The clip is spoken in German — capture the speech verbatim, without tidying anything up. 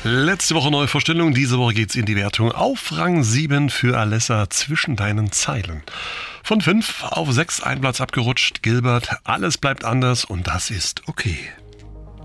Letzte Woche neue Vorstellung, diese Woche geht's in die Wertung. Auf Rang sieben für Alessa, zwischen deinen Zeilen. Von fünf auf sechs, ein Platz abgerutscht. Gilbert, alles bleibt anders und das ist okay.